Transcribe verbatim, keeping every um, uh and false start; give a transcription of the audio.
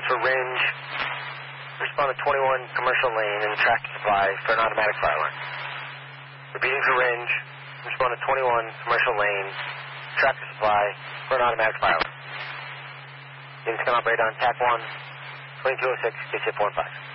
codes for range. Respond to twenty-one commercial lane and tractor supply for an automatic fire alarm. Repeating for range. Respond to twenty-one commercial lane, tractor supply for an automatic fire alarm. Units can operate on T A C one, twenty-two oh six, K C four and five.